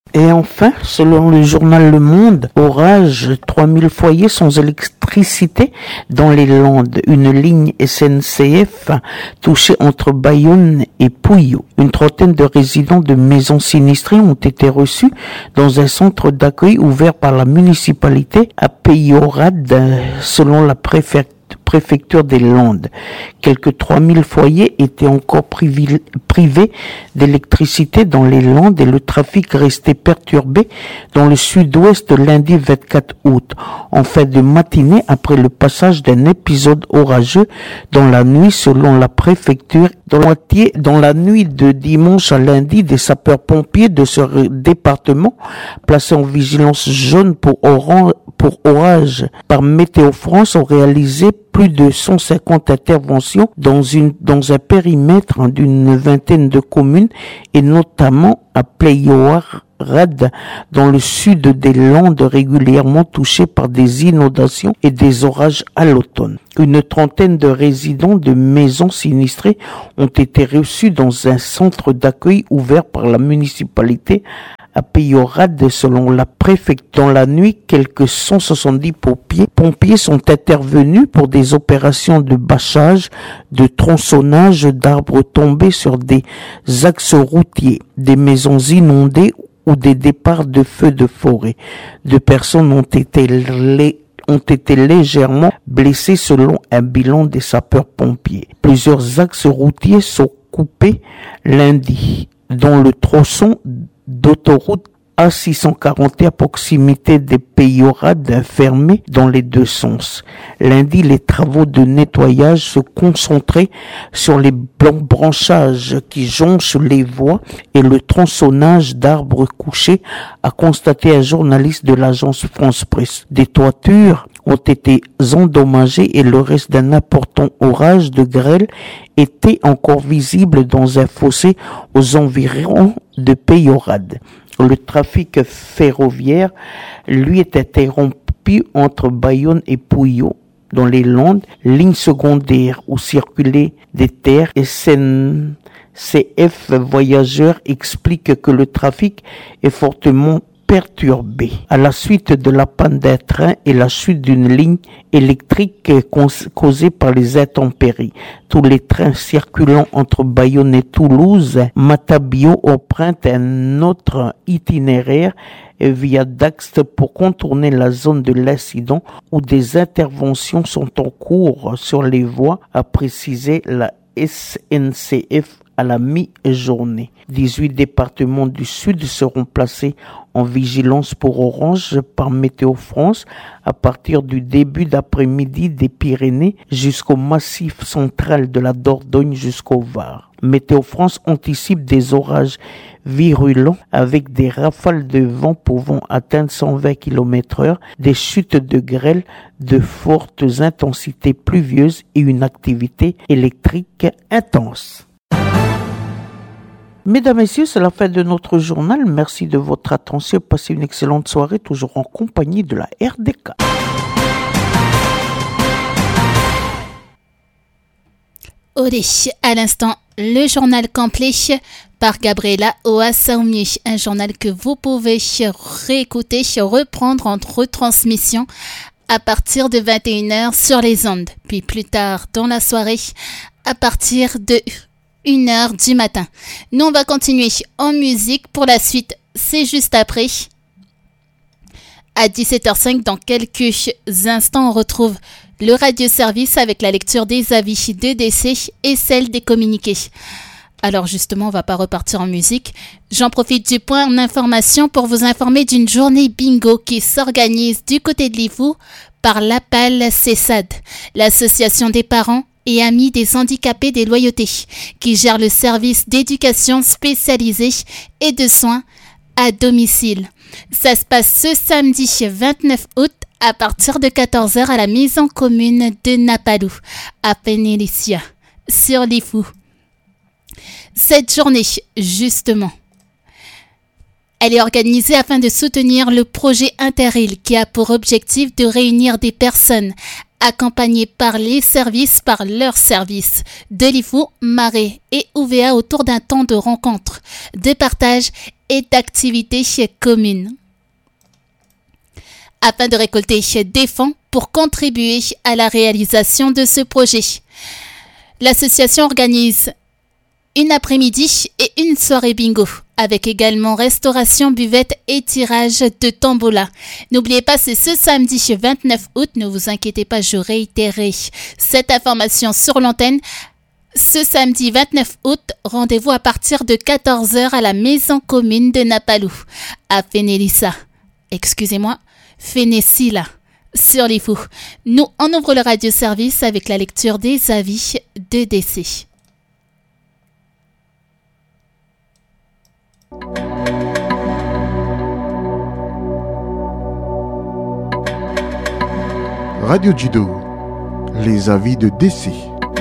Et enfin, selon le journal Le Monde, orage, 3000 foyers sans électricité dans les Landes. Une ligne SNCF touchée entre Bayonne et Pouilly. Une trentaine de résidents de maisons sinistrées ont été reçus dans un centre d'accueil ouvert par la municipalité à Peyorade, selon la préfecture des Landes. Quelques 3000 foyers étaient encore privés d'électricité dans les Landes et le trafic restait perturbé dans le sud-ouest lundi 24 août, en fin de matinée après le passage d'un épisode orageux dans la nuit selon la préfecture. Dans la nuit de dimanche à lundi, des sapeurs-pompiers de ce département placés en vigilance jaune pour orage par Météo France ont réalisé plus de 150 interventions dans un périmètre d'une vingtaine de communes et notamment à Peyorade dans le sud des Landes régulièrement touchées par des inondations et des orages à l'automne. Une trentaine de résidents de maisons sinistrées ont été reçus dans un centre d'accueil ouvert par la municipalité à Peyorade selon la préfecture. Dans la nuit, quelques 170 pompiers sont intervenus pour des opérations de bâchage, de tronçonnage d'arbres tombés sur des axes routiers, des maisons inondées ou des départs de feux de forêt. 2 personnes ont été légèrement blessées selon un bilan des sapeurs-pompiers. Plusieurs axes routiers sont coupés lundi, dont le tronçon d'autoroute A640 à proximité des Peyorade fermés dans les 2 sens. Lundi, les travaux de nettoyage se concentraient sur les branchages qui jonchent les voies et le tronçonnage d'arbres couchés, a constaté un journaliste de l'agence France Presse. Des toitures ont été endommagées et le reste d'un important orage de grêle était encore visible dans un fossé aux environs de Peyorade. Le trafic ferroviaire, lui, est interrompu entre Bayonne et Pouilly dans les Landes, ligne secondaire où circulaient des terres. SNCF Voyageurs explique que le trafic est fortement perturbé à la suite de la panne d'un train et la chute d'une ligne électrique causée par les intempéries. Tous les trains circulant entre Bayonne et Toulouse, Matabio empruntent un autre itinéraire via Dax pour contourner la zone de l'incident où des interventions sont en cours sur les voies, a précisé la SNCF à la mi-journée. 18 départements du Sud seront placés en vigilance pour orange par Météo France à partir du début d'après-midi des Pyrénées jusqu'au massif central de la Dordogne jusqu'au Var. Météo France anticipe des orages virulents avec des rafales de vent pouvant atteindre 120 km/h, des chutes de grêle de fortes intensités pluvieuses et une activité électrique intense. Mesdames, Messieurs, c'est la fin de notre journal. Merci de votre attention. Passez une excellente soirée, toujours en compagnie de la RDK. Olé, à l'instant, le journal complet par Gabriela Oasaoumi. Un journal que vous pouvez réécouter, reprendre en retransmission à partir de 21h sur les ondes. Puis plus tard dans la soirée, à partir de 1h du matin. Nous, on va continuer en musique pour la suite. C'est juste après. À 17h05, dans quelques instants, on retrouve le radioservice avec la lecture des avis de décès et celle des communiqués. Alors justement, on va pas repartir en musique. J'en profite du point d'information pour vous informer d'une journée bingo qui s'organise du côté de Lifou par l'APAL CESAD, l'association des parents et amis des handicapés des loyautés, qui gère le service d'éducation spécialisée et de soins à domicile. Ça se passe ce samedi 29 août à partir de 14h à la maison commune de Napalou, à Penélicia, sur Lifou. Cette journée, justement, elle est organisée afin de soutenir le projet Interil qui a pour objectif de réunir des personnes accompagnées par leurs services de Lifou, Marais et UVA autour d'un temps de rencontre, de partage et d'activités communes. Afin de récolter des fonds pour contribuer à la réalisation de ce projet, l'association organise une après-midi et une soirée bingo, avec également restauration, buvette et tirage de tombola. N'oubliez pas, c'est ce samedi 29 août, ne vous inquiétez pas, je réitérerai cette information sur l'antenne. Ce samedi 29 août, rendez-vous à partir de 14h à la maison commune de Napalou, à Fénécila, sur les Fous. Nous, on ouvre le radio-service avec la lecture des avis de décès. Radio Judo, les avis de décès.